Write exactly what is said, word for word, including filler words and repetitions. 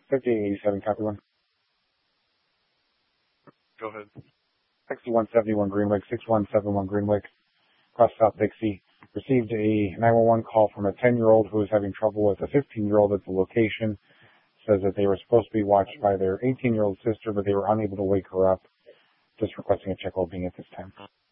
fifty-eight eighty-seven, copy one. Go ahead. sixty-one seventy-one Greenwick, sixty-one seventy-one Greenwick, across South Dixie. Received a nine one one call from a ten-year-old who was having trouble with a fifteen-year-old at the location. Says that they were supposed to be watched by their eighteen-year-old sister, but they were unable to wake her up. Just requesting a check while being at this time.